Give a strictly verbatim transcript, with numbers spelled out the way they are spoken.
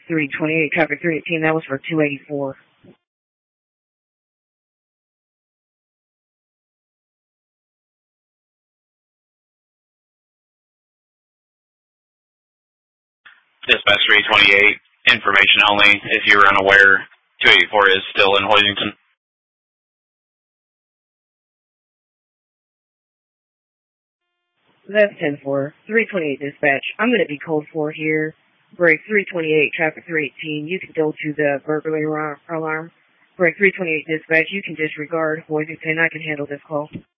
three twenty-eight, traffic three eighteen, that was for two eighty-four. Dispatch three twenty-eight, information only. If you are unaware, two eighty-four is still in Hoisington. That's ten four, three twenty-eight dispatch. I'm going to be code four here. Break three twenty-eight, traffic three eighteen. You can go to the burglary alarm. Break three twenty-eight dispatch. You can disregard Hoisington. I can handle this call.